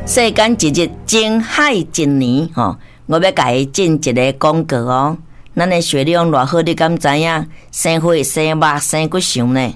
世间一日，情海一年吼。我要甲伊进一个广告哦。咱的雪莉翁偌好，你敢知影？生火生肉生骨想呢？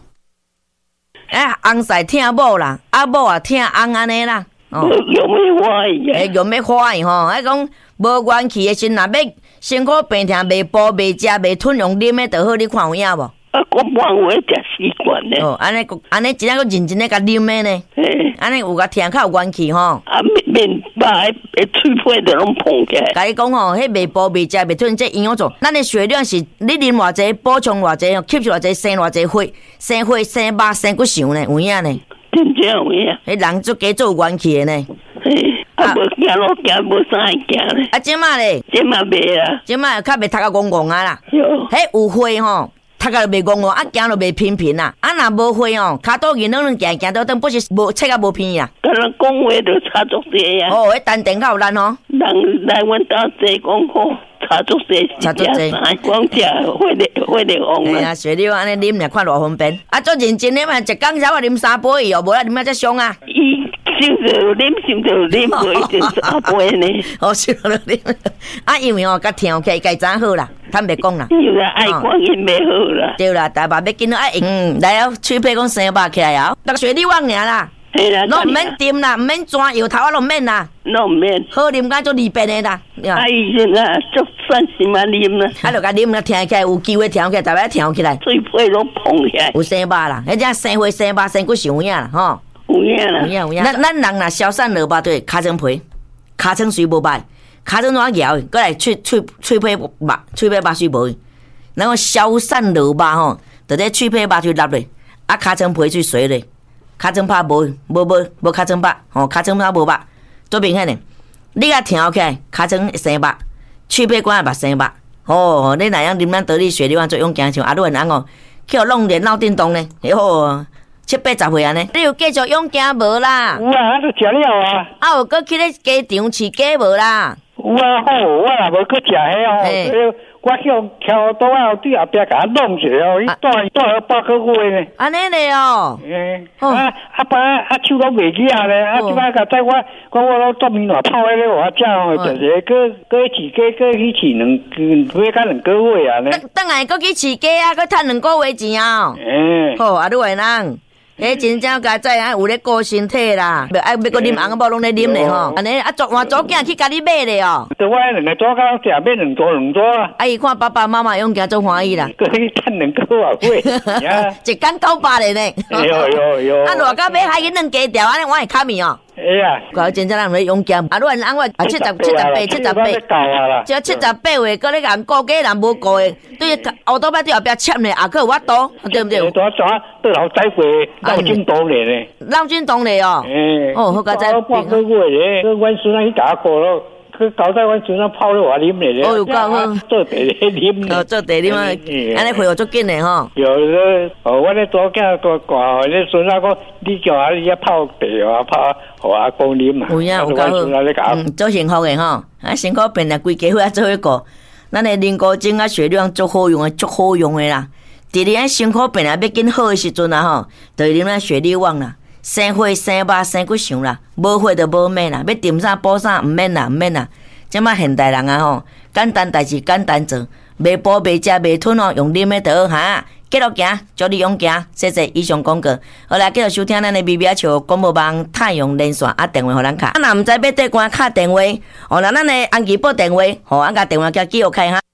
翁婿疼某啦，某也疼翁安尼啦。 有咩欢喜啊？ 有咩欢喜吼？讲无元气的心，若要辛苦病痛，袂补袂食袂吞，用啉的就好。你看有影无？ 我晚话食习惯咧。 哦，安尼真正个认真咧甲啉的呢。安尼有甲听较有元气吼。 面巴诶喙皮都拢碰起来。 甲你讲吼，迄袂补袂食袂吞，这营养素，咱的血量是你啉偌济，补充偌济，吸收偌济，生偌济血，生血、生肉、生骨想呢，有影呢？ 真正有影。 迄人做加做元气的呢。 无行路行，无啥会行咧。 即马咧？ 即马袂啊。 即马较袂读啊戆戆啊啦。迄有血吼。读个袂戆戆，行就袂平平啦。若无血哦，骹倒硬软行行倒转，不是无切啊无偏啦。 敢若讲话就差足济啊。 哦，迄丹田较有力哦。 人来阮兜坐讲好，差足济。 差足济。 光食血力旺啦。 哎呀，雪莉翁安尼啉，看偌方便。做认真诶嘛，一工才话啉3杯哦，无啦啉啊遮伤啊。 想着啉，袂就3杯呢。 哦，想着啉。因为甲听起家己好啦，坦白讲啦。 有啦，爱光阴袂好啦。 对啦，大爸要紧来来啊，喙皮讲生肉起来啊，那个雪莉翁尔啦。 嘿啦， 拢毋免啉啦，毋免钻药头啊，拢毋免啦。 拢毋免。 好啉甲做利便的啦。 伊现在足算是嘛啉啦。 就甲啉啦，听起来有机会听起来，大家听起来。 喙皮拢碰起来。 有生肉啦，迄只生血、生肉、生骨想有影啦，吼。 有影啦。 有影。咱人若消散落肉对，尻川皮，尻川水无歹，尻川怎咬？过来喙皮肉，喙皮肉水无。然后消散落肉吼，就在喙皮肉水落去，尻川皮水水咧。尻川拍无尻川拍，吼尻川拍无肉，做明显咧。你甲听起来，尻川生肉，喙皮管也肉生肉。哦，你哪样啉咱得力雪莉翁做勇行像阿鲁人哦，去互弄连脑震动呢？哦，7、80岁安尼，你有继续勇行无啦？ 有啊，都食了啊。 有搁去咧鸡场饲鸡无啦？ 有啊，好，我也无去食迄哦。我向桥倒啊，对后壁甲我弄一下哦，伊带了8个月呢。 安尼咧哦。 爸手拢袂记啊咧，即摆甲在我拢做面烂泡迄个我食哦，就是搁饲鸡，搁去饲买甲2个月啊咧。 等下搁去饲鸡啊，搁趁2个月钱啊。好，啊，你话人。真正家在有咧顾身体啦，要搁啉红某拢咧啉咧吼，安尼换祖囝去家己买咧哦。 对我2个祖囝食买2组啊。 伊看爸爸妈妈勇行做欢喜啦。 搁去趁2个月， 一工900咧呢。 有。 偌到买海去弄鸡条，安尼我会卡面哦。 哎呀， 我真正人咧勇行，你话人我78，只要78岁，搁咧人顾鸡人无顾的，对后倒摆对后壁签咧，也可有法度，对不对？ 对老仔过闹钟动咧呢。 闹钟动咧哦。哦，好佳哉。 8个月咧，阮孙仔去打过咯。去交代阮孙仔泡咧我啉咧。 哦，有够好。 做茶咧啉。 哦，做茶啉啊，安尼会有足紧咧吼。 有咧，我咧祖囝大挂，咧孙仔讲，你叫阿你泡茶啊，泡互阿公啉啊。 有影有够好。做幸福诶吼，辛苦变来规家伙啊做一个，咱诶人工精啊血量足好用诶，足好用诶啦。伫咧辛苦变来要紧好诶时阵啊吼，就啉咱雪莉翁啦。生血、生肉、生骨想啦，无血就无免啦，要炖啥补啥，毋免啦。即摆现代人啊吼，简单代志简单做，袂补袂食袂吞哦，用啉的就好哈。继续行，祝你勇行，谢谢以上广告。好啦，继续收听咱的微微笑广播网太阳连线电话互咱卡。若毋知要对关卡电话，那咱的安吉报电话，甲电话叫记录开哈。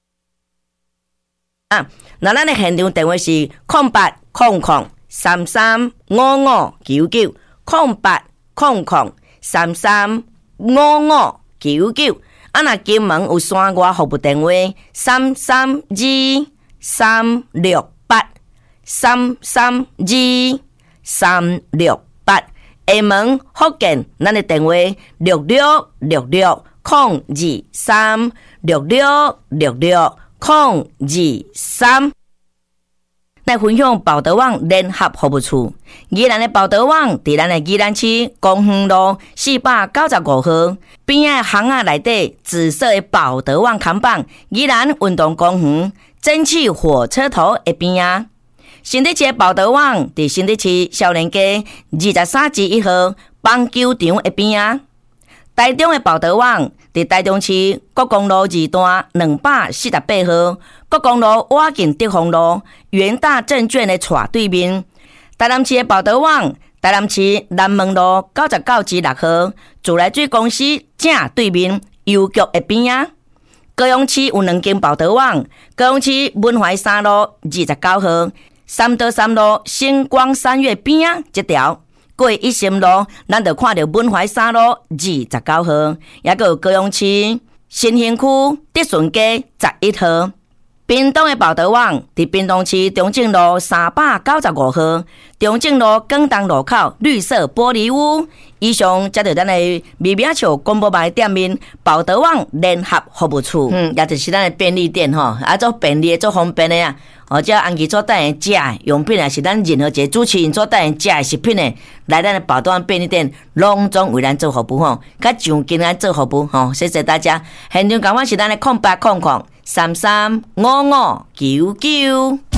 那咱的现场电话是0800335599，0800335599。若金门有山外服务电话332368，332368。厦门福建咱的电话666602，666602。来分享报德网联合服务处，宜兰的报德网伫咱的宜兰市公园路495号边仔巷仔内底紫色的报德网看板，宜兰运动公园蒸汽火车头的边仔。新德市的报德网伫新德市少年街23之1号棒球场一边啊。台中的报道网伫台中市国公路2段248号，国公路瓦近德丰路元大证券的斜对面。台南市的报道网，台南市南门路99至6号，自来水公司正对面邮局一边啊。高雄市有2间报道网，高雄市文怀3路29號、三德3路星光3月邊啊這條，過一心路，咱就看到文懷3路29號，也有高雄市新興區德順街11號。屏東的報道網伫屏東市中正路395號、中正路廣東路口綠色玻璃屋。以上才是咱的微名笑廣播網店面報道網聯合服務處，也就是咱的便利店吼，做便利做方便的啊。這安琪所帶的食用品啊，是咱任何一個主持人所帶的食的食品的，來咱的報道網便利店攏總為咱做服務吼，甲上緊咱做服務吼，謝謝大家。現場講話是咱的0800335599。